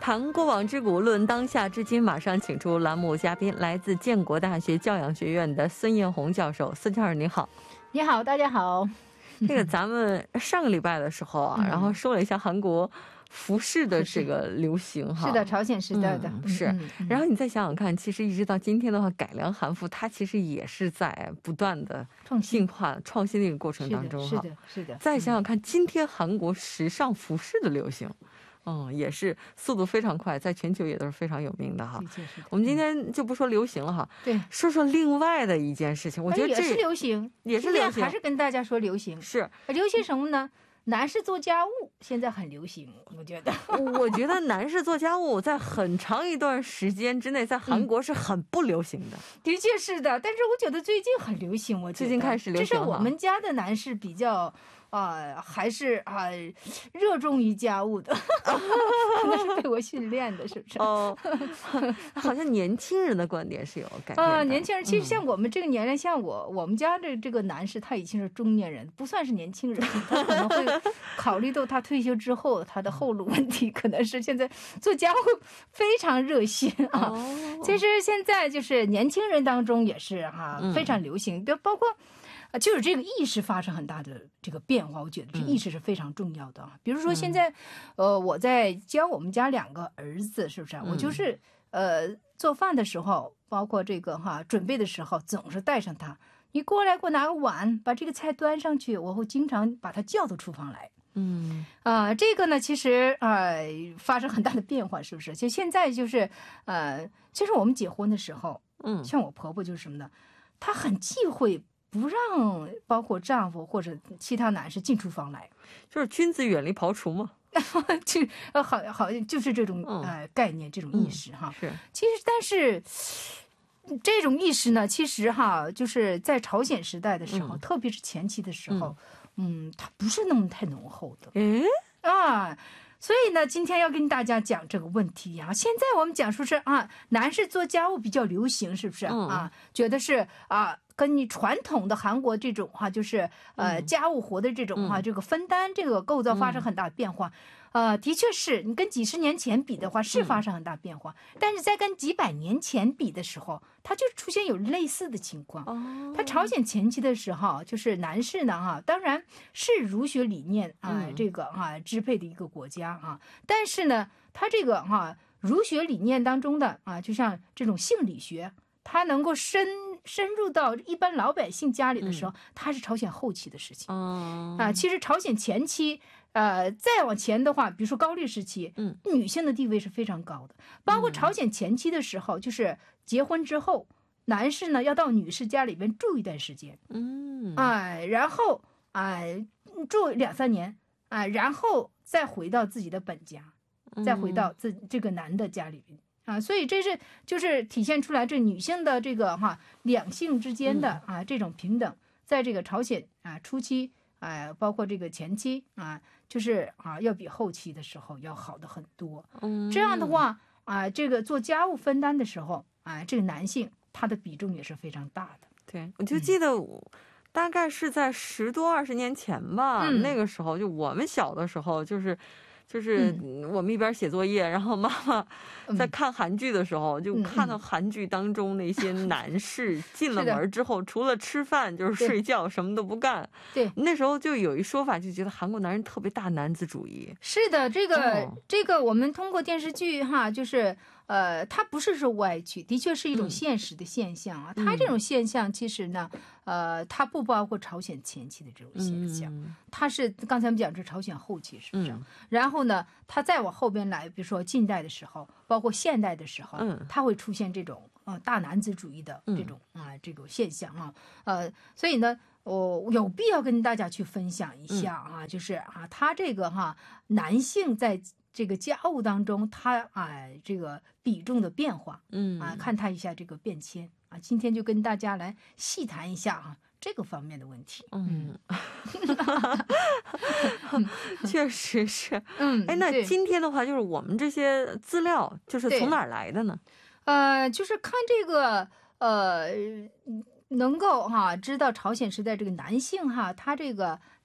谈过往之古，论当下之今，马上请出栏目嘉宾，来自建国大学教养学院的孙艳红教授。孙教授你好。 你好，大家好。 这个咱们上个礼拜的时候啊，然后说了一下韩国服饰的这个流行哈， 是的，朝鲜时代的是。然后你再想想看，其实一直到今天的话，改良韩服它其实也是在不断的进化创新的一个过程当中哈。 是的。 再想想看，今天韩国时尚服饰的流行。也是速度非常快，在全球也都是非常有名的哈。我们今天就不说流行了哈， 对， 说说另外的一件事情。我觉得这也是流行， 也是流行， 还是跟大家说流行。 是流行什么呢？男士做家务现在很流行，我觉得。 我觉得男士做家务在很长一段时间之内，在韩国是很不流行的。 的确是的，但是我觉得最近很流行。我觉得最近开始流行， 至少我们家的男士比较。还是热衷于家务的，可能是被我训练的，是不是？ 好像年轻人的观点是有改变的。 年轻人其实像我们这个年龄，像我们家的这个男士，他已经是中年人，不算是年轻人，他可能会考虑到他退休之后他的后路问题，可能是现在做家务非常热心啊。其实现在就是年轻人当中也是非常流行，包括。就是这个意识发生很大的这个变化，我觉得这意识是非常重要的。比如说现在，我在教我们家2个儿子，是不是？我就是做饭的时候，包括这个准备的时候，总是带上他。你过来给我拿个碗，把这个菜端上去，我会经常把他叫到厨房来。这个呢，其实发生很大的变化，是不是？就现在就是其实我们结婚的时候，像我婆婆就是什么呢？她很忌讳。不让包括丈夫或者其他男士进厨房来， 就是君子远离庖厨嘛。 好，就是这种概念，这种意识哈。 是， 其实但是这种意识呢，其实就是在朝鲜时代的时候，特别是前期的时候，它不是那么太浓厚的。所以呢，今天要跟大家讲这个问题呀。现在我们讲说是男士做家务比较流行，是不是觉得是跟你传统的韩国这种就是家务活的这种这个分担这个构造发生很大的变化。的确是你跟几十年前比的话是发生很大变化，但是在跟几百年前比的时候，它就出现有类似的情况。它朝鲜前期的时候，就是男士呢当然是儒学理念这个支配的一个国家但是呢，它这个儒学理念当中的就像这种性理学，它能够深入到一般老百姓家里的时候，它是朝鲜后期的事情。其实朝鲜前期，再往前的话，比如说高丽时期，女性的地位是非常高的。包括朝鲜前期的时候，就是结婚之后，男士呢要到女士家里边住一段时间，然后住2-3年，然后再回到自己的本家，再回到这个男的家里边。所以这是就是体现出来这女性的这个两性之间的这种平等，在这个朝鲜初期包括这个前期就是要比后期的时候要好的很多。这样的话这个做家务分担的时候这个男性他的比重也是非常大的。 对，我就记得大概是在10多20年前吧，那个时候就我们小的时候就是我们一边写作业，然后妈妈在看韩剧的时候，就看到韩剧当中那些男士进了门之后，除了吃饭就是睡觉，什么都不干。 对， 那时候就有一说法，就觉得韩国男人特别大男子主义。 是的，这个我们通过电视剧就是它不是说歪曲，的确是一种现实的现象它这种现象其实呢它不包括朝鲜前期的这种现象，它是刚才我们讲是朝鲜后期，是不是？然后呢，它再往后边来，比如说近代的时候，包括现代的时候，它会出现这种大男子主义的这种这种现象所以呢，我有必要跟大家去分享一下就是他这个男性在这个家务当中，他这个比重的变化，看他一下这个变迁今天就跟大家来细谈一下这个方面的问题。 确实是。那今天的话，就是我们这些资料就是从哪儿来的呢？ 就是看这个能够知道朝鲜时代这个男性他这个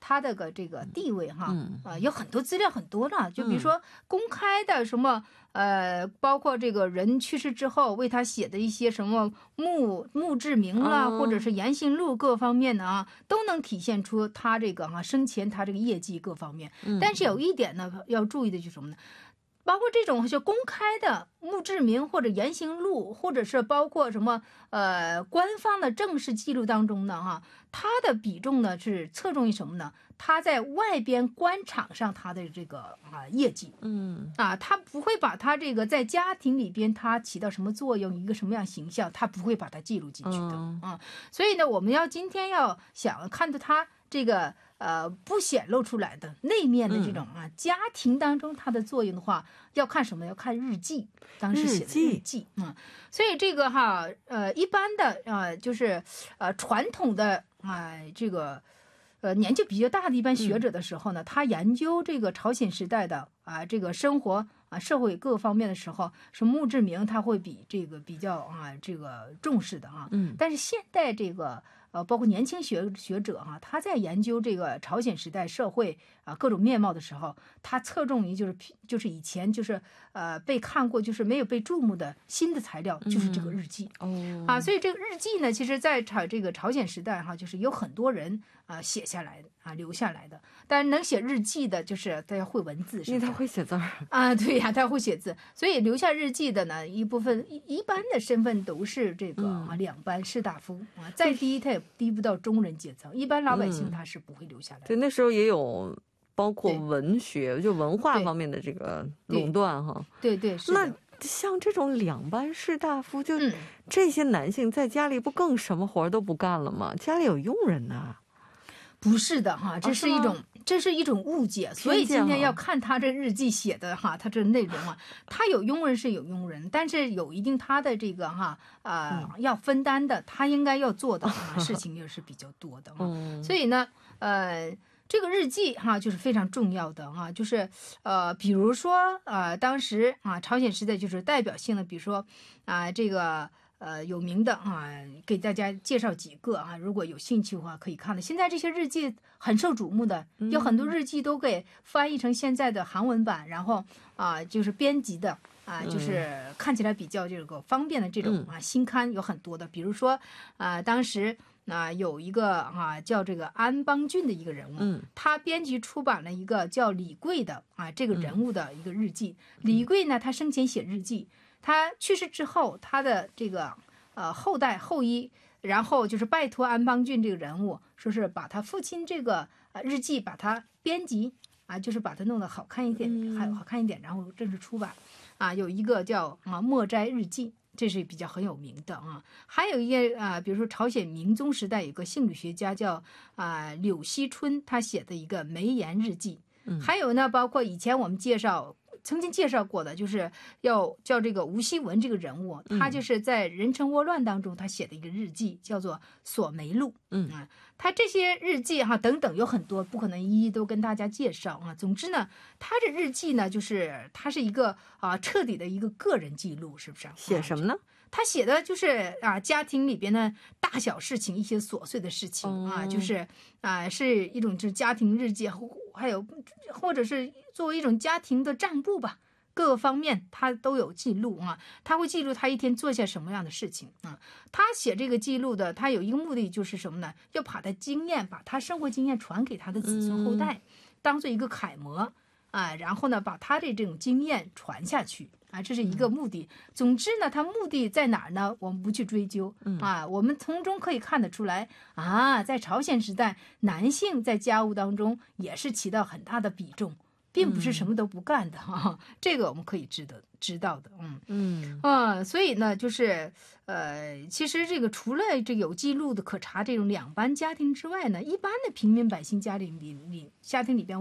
他的这个地位哈，有很多资料很多了，就比如说公开的什么包括这个人去世之后为他写的一些什么墓志铭啦，或者是言行录各方面的啊，都能体现出他这个生前他这个业绩各方面。但是有一点呢要注意的就是什么呢？包括这种就公开的墓志铭或者言行录，或者是包括什么官方的正式记录当中呢它的比重呢是侧重于什么呢？他在外边官场上他的这个业绩，他不会把他这个在家庭里边他起到什么作用，一个什么样形象，他不会把它记录进去的所以呢，我们今天要想看到他这个不显露出来的内面的这种家庭当中它的作用的话，要看什么？要看日记，当时写的日记所以这个一般的就是传统的这个年纪比较大的一般学者的时候呢，他研究这个朝鲜时代的这个生活社会各方面的时候，什么墓志铭他会比这个比较这个重视的但是现代这个包括年轻学者他在研究这个朝鲜时代社会各种面貌的时候，他侧重于就是以前就是被看过就是没有被注目的新的材料，就是这个日记所以这个日记呢，其实在这个朝鲜时代就是有很多人写下来留下来的。但能写日记的就是他要会文字， 因为他会写字儿对呀，他会写字，所以留下日记的呢一部分一般的身份都是这个两班士大夫再低他也低不到中人阶层，一般老百姓他是不会留下来的。 对，那时候也有包括文学就文化方面的这个垄断对， 那像这种两班士大夫，就这些男性在家里不更什么活都不干了吗？家里有佣人呢？ 不是的这是一种误解，所以今天要看他这日记写的他这内容他有佣人是有佣人，但是有一定他的这个要分担的，他应该要做的事情也是比较多的所以呢这个日记就是非常重要的就是比如说当时朝鲜时代就是代表性的，比如说这个有名的给大家介绍几个如果有兴趣的话可以看的。现在这些日记很受瞩目的，有很多日记都给翻译成现在的韩文版，然后就是编辑的就是看起来比较这个方便的这种新刊有很多的。比如说当时有一个叫这个安邦俊的一个人物他编辑出版了一个叫李贵的这个人物的一个日记李贵呢，他生前写日记，他去世之后他的这个后裔然后就是拜托安邦俊这个人物，说是把他父亲这个日记把它编辑就是把它弄得好看一点然后正式出版有一个叫墨斋日记，这是比较很有名的还有一些比如说朝鲜明宗时代有个性理学家叫柳熙春，他写的一个梅岩日记还有呢包括以前我们曾经介绍过的，就是要叫这个吴锡文这个人物他就是在壬辰倭乱当中他写的一个日记叫做索梅录他这些日记等等有很多，不可能一一都跟大家介绍总之呢他这日记呢就是他是一个彻底的一个个人记录，是不是写什么呢？ 他写的就是家庭里边的大小事情，一些琐碎的事情就是是一种就是家庭日记，还有或者是作为一种家庭的账簿吧，各个方面他都有记录他会记录他一天做下什么样的事情他写这个记录的，他有一个目的就是什么呢？要把他生活经验传给他的子孙后代，当做一个楷模然后呢把他的这种经验传下去这是一个目的。总之呢他目的在哪儿呢？我们不去追究我们从中可以看得出来在朝鲜时代男性在家务当中也是起到很大的比重，并不是什么都不干的这个我们可以知道的所以呢就是其实这个除了这有记录的可查这种两班家庭之外呢，一般的平民百姓家庭里边